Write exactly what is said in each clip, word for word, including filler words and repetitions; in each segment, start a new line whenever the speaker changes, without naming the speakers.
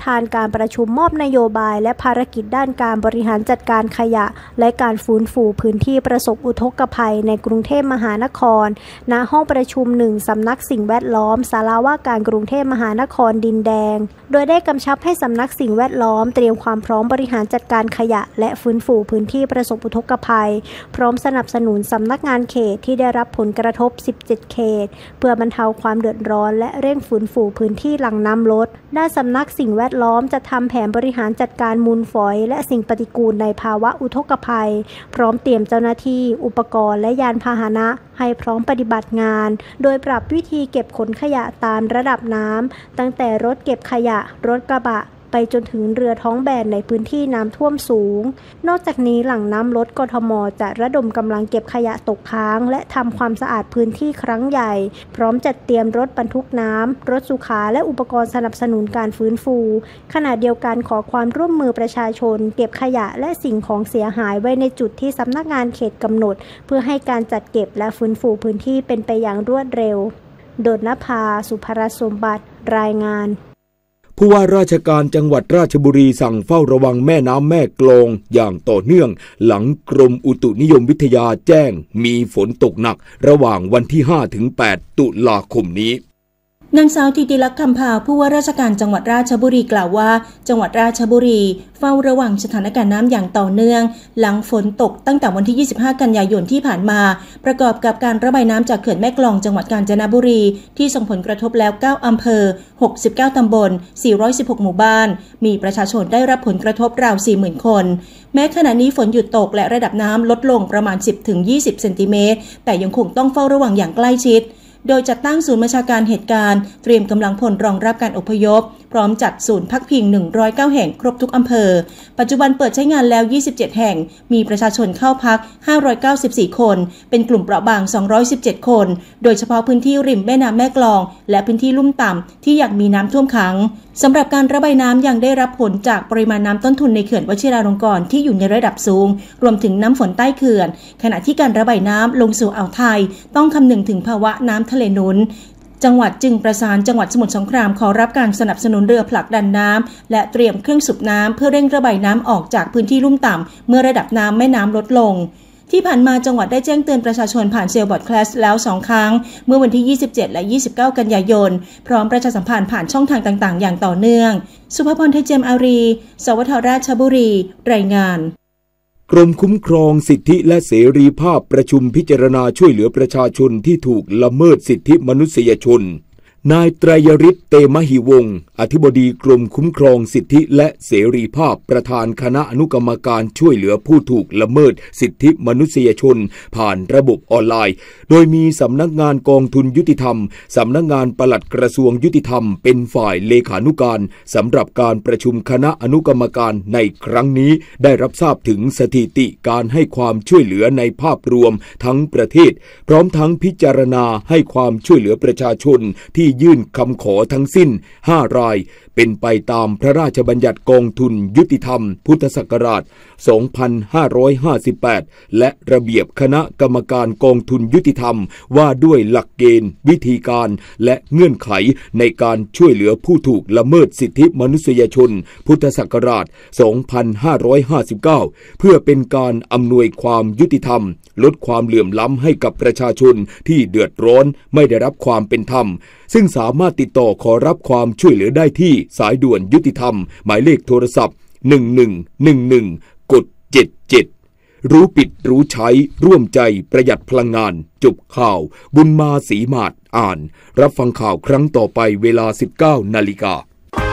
ธานการประชุมมอบนโยบายและภารกิจด้านการบริหารจัดการขยะและการฟื้นฟูพื้นที่ประสบอุทกภัยในกรุงเทพมหานครณห้องประชุมหนึ่งสำนักสิ่งแวดล้อมศาลาว่าการกรุงเทพมหานครดินแดงโดยได้กำชับให้สำนักสิ่งแวดล้อมเตรียมความพร้อมบริหารจัดการขยะและฟื้นฟูพื้นที่ประสบอุทกภัยพร้อมสนับสนุนสำนักงานเขตที่ได้รับผลกระทบสิบเจ็ดเขตเพื่อบรรเทาความเดือดร้อนและเร่งฟื้นฟูพื้นที่หลังน้ำลดด้านสำนักสิ่งแวดล้อมจะทำแผนบริหารจัดการมูลฝอยและสิ่งปฏิกูลในภาวะอุทกภัยพร้อมเตรียมเจ้าหน้าที่อุปกรณ์และยานพาหนะให้พร้อมปฏิบัติงานโดยปรับวิธีเก็บขนขยะตามระดับน้ำตั้งแต่รถเก็บขยะรถกระบะไปจนถึงเรือท้องแบนในพื้นที่น้ำท่วมสูงนอกจากนี้หลังน้ำลดกทมจะระดมกำลังเก็บขยะตกค้างและทำความสะอาดพื้นที่ครั้งใหญ่พร้อมจัดเตรียมรถบรรทุกน้ำรถสุขาและอุปกรณ์สนับสนุนการฟื้นฟูขณะเดียวกันขอความร่วมมือประชาชนเก็บขยะและสิ่งของเสียหายไว้ในจุดที่สำนักงานเขตกำหนดเพื่อให้การจัดเก็บและฟื้นฟูพื้นที่เป็นไปอย่างรวดเร็วโดดนภา สุภรสมบัติรายงาน
ผู้ว่าราชการจังหวัดราชบุรีสั่งเฝ้าระวังแม่น้ำแม่กลองอย่างต่อเนื่องหลังกรมอุตุนิยมวิทยาแจ้งมีฝนตกหนักระหว่างวันที่ ห้าถึงแปด ตุลาคมนี้
นางสาวธิติลักษณ์คำพาผู้ว่าราชการจังหวัดราชบุรีกล่าวว่าจังหวัดราชบุรีเฝ้าระวังสถานการณ์น้ำอย่างต่อเนื่องหลังฝนตกตั้งแต่วันที่ยี่สิบห้ากันยายนที่ผ่านมาประกอบกับการระบายน้ำจากเขื่อนแม่กลองจังหวัดกาญจนบุรีที่ส่งผลกระทบแล้วเก้าอำเภอหกสิบเก้าตำบลสี่ร้อยสิบหกหมู่บ้านมีประชาชนได้รับผลกระทบราว สี่หมื่น คนแม้ขณะนี้ฝนหยุดตกและระดับน้ำลดลงประมาณ สิบถึงยี่สิบ เซนติเมตรแต่ยังคงต้องเฝ้าระวังอย่างใกล้ชิดโดยจัดตั้งศูนย์บัญชาการเหตุการณ์เตรียมกำลังพลรองรับการอพยพพร้อมจัดศูนย์พักพิงหนึ่งร้อยเก้าแห่งครบทุกอำเภอปัจจุบันเปิดใช้งานแล้วยี่สิบเจ็ดแห่งมีประชาชนเข้าพักห้าร้อยเก้าสิบสี่คนเป็นกลุ่มเปราะบางสองร้อยสิบเจ็ดคนโดยเฉพาะพื้นที่ริมแม่น้ำแม่กลองและพื้นที่ลุ่มต่ำที่ยังมีน้ำท่วมขังสำหรับการระบายน้ำยังได้รับผลจากปริมาณน้ำต้นทุนในเขื่อนวชิราลงกรณ์ที่อยู่ในระดับสูงรวมถึงน้ำฝนใต้เขื่อนขณะที่การระบายน้ำลงสู่อ่าวไทยต้องคำนึงถึงภาวะน้ำทะเลหนุนจังหวัดจึงประสานจังหวัดสมุทรสงครามขอรับการสนับสนุนเรือผลักดันน้ำและเตรียมเครื่องสูบน้ำเพื่อเร่งระบายน้ำออกจากพื้นที่ลุ่มต่ำเมื่อระดับน้ำแม่น้ำลดลงที่ผ่านมาจังหวัดได้แจ้งเตือนประชาชนผ่านเซลล์บอร์ดแคสแล้วสองครั้งเมื่อวันที่ยี่สิบเจ็ดและยี่สิบเก้ากันยายนพร้อมประชาสัมพันธ์ผ่านช่องทางต่างๆอย่างต่อเนื่องสุภพร ไทยเจมอารีสวทราชบุรีรายงาน
กรมคุ้มครองสิทธิและเสรีภาพประชุมพิจารณาช่วยเหลือประชาชนที่ถูกละเมิดสิทธิมนุษยชนนายไตรยฤทธิ์เตมหิวงศ์อธิบดีกรมคุ้มครองสิทธิและเสรีภาพประธานคณะอนุกรรมการช่วยเหลือผู้ถูกละเมิดสิทธิมนุษยชนผ่านระบบออนไลน์โดยมีสำนักงานกองทุนยุติธรรมสำนักงานปลัดกระทรวงยุติธรรมเป็นฝ่ายเลขานุการสำหรับการประชุมคณะอนุกรรมการในครั้งนี้ได้รับทราบถึงสถิติการให้ความช่วยเหลือในภาพรวมทั้งประเทศพร้อมทั้งพิจารณาให้ความช่วยเหลือประชาชนที่ยื่นคำขอทั้งสิ้นห้ารายเป็นไปตามพระราชบัญญัติกองทุนยุติธรรมพุทธศักราชสองพันห้าร้อยห้าสิบแปดและระเบียบคณะกรรมการกองทุนยุติธรรมว่าด้วยหลักเกณฑ์วิธีการและเงื่อนไขในการช่วยเหลือผู้ถูกละเมิดสิทธิมนุษยชนพุทธศักราชสองพันห้าร้อยห้าสิบเก้าเพื่อเป็นการอำนวยความยุติธรรมลดความเหลื่อมล้ำให้กับประชาชนที่เดือดร้อนไม่ได้รับความเป็นธรรมซึ่งสามารถติดต่อขอรับความช่วยเหลือได้ที่สายด่วนยุติธรรมหมายเลขโทรศัพท์หนึ่งหนึ่งหนึ่งหนึ่งกดเจ็ดเจ็ดรู้ปิดรู้ใช้ร่วมใจประหยัดพลังงานจบข่าวบุญมาศรีมาศอ่านรับฟังข่าวครั้งต่อไปเวลา สิบเก้านาฬิกา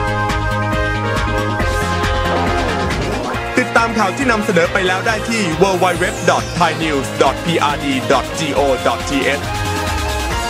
ติดตามข่าวที่นำเสนอไปแล้วได้ที่ ดับเบิลยู ดับเบิลยู ดับเบิลยู ดอท ไทยนิวส์ ดอท พี อาร์ ดี ดอท จี โอ ดอท ที เอช